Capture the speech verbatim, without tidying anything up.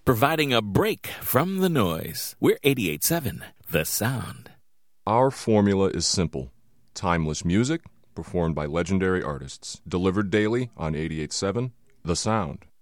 providing a break from the noise. We're eighty-eight point seven, The Sound. Our formula is simple. Timeless music, performed by legendary artists. Delivered daily on eighty-eight point seven, The Sound.